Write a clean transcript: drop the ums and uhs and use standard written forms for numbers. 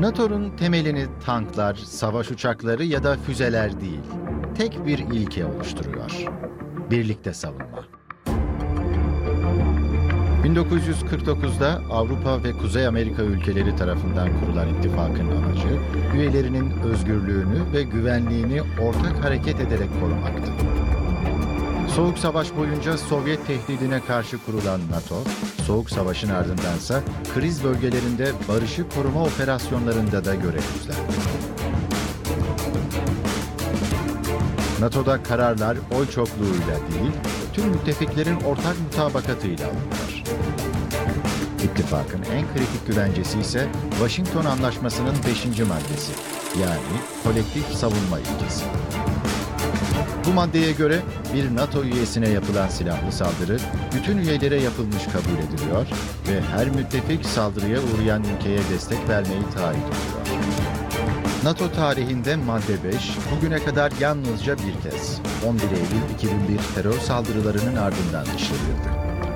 NATO'nun temelini tanklar, savaş uçakları ya da füzeler değil, tek bir ilke oluşturuyor. Birlikte savunma. 1949'da Avrupa ve Kuzey Amerika ülkeleri tarafından kurulan ittifakın amacı, üyelerinin özgürlüğünü ve güvenliğini ortak hareket ederek korumaktı. Soğuk Savaş boyunca Sovyet tehdidine karşı kurulan NATO, Soğuk Savaş'ın ardındansa kriz bölgelerinde barışı koruma operasyonlarında da görev üstlendi. NATO'da kararlar oy çokluğuyla değil, tüm müttefiklerin ortak mutabakatıyla alınıyor. İttifakın en kritik güvencesi ise Washington Anlaşması'nın 5. maddesi, yani kolektif savunma ilkesi. Bu maddeye göre bir NATO üyesine yapılan silahlı saldırı bütün üyelere yapılmış kabul ediliyor ve her müttefik saldırıya uğrayan ülkeye destek vermeyi taahhüt ediyor. NATO tarihinde madde 5 bugüne kadar yalnızca bir kez 11 Eylül 2001 terör saldırılarının ardından işletildi.